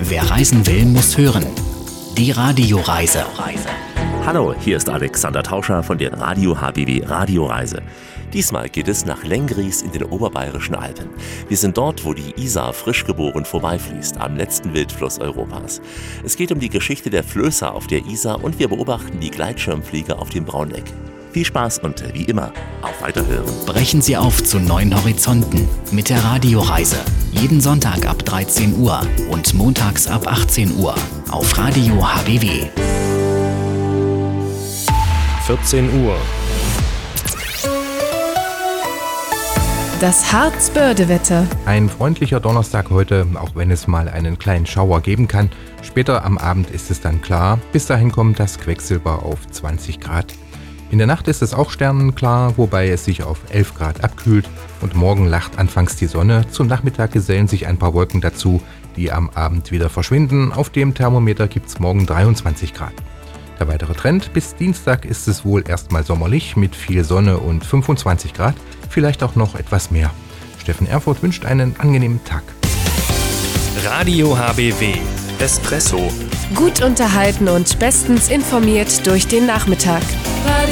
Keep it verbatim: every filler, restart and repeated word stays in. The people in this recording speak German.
Wer reisen will, muss hören. Die Radioreise. Hallo, hier ist Alexander Tauscher von der Radio H B W Radioreise. Diesmal geht es nach Lenggries in den oberbayerischen Alpen. Wir sind dort, wo die Isar frisch geboren vorbeifließt, am letzten Wildfluss Europas. Es geht um die Geschichte der Flößer auf der Isar und wir beobachten die Gleitschirmflieger auf dem Braunegg. Viel Spaß und wie immer, auf Weiterhören. Brechen Sie auf zu neuen Horizonten mit der Radioreise. Jeden Sonntag ab dreizehn Uhr und montags ab achtzehn Uhr auf Radio H B W. vierzehn Uhr. Das Harzbörde-Wetter. Ein freundlicher Donnerstag heute, auch wenn es mal einen kleinen Schauer geben kann. Später am Abend ist es dann klar. Bis dahin kommt das Quecksilber auf zwanzig Grad. In der Nacht ist es auch sternenklar, wobei es sich auf elf Grad abkühlt. Und morgen lacht anfangs die Sonne. Zum Nachmittag gesellen sich ein paar Wolken dazu, die am Abend wieder verschwinden. Auf dem Thermometer gibt es morgen dreiundzwanzig Grad. Der weitere Trend: bis Dienstag ist es wohl erstmal sommerlich mit viel Sonne und fünfundzwanzig Grad, vielleicht auch noch etwas mehr. Steffen Erfurt wünscht einen angenehmen Tag. Radio H B W Espresso. Gut unterhalten und bestens informiert durch den Nachmittag.